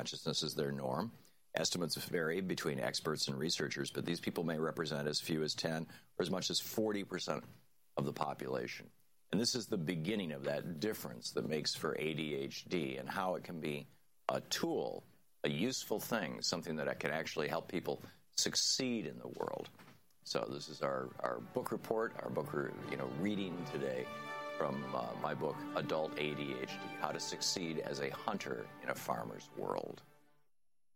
consciousness is their norm. Estimates vary between experts and researchers, but these people may represent as few as 10 or as much as 40% of the population. And this is the beginning of that difference that makes for ADHD and how it can be a tool, a useful thing, something that can actually help people succeed in the world. So this is our book report, our book reading today from my book, Adult ADHD, How to Succeed as a Hunter in a Farmer's World.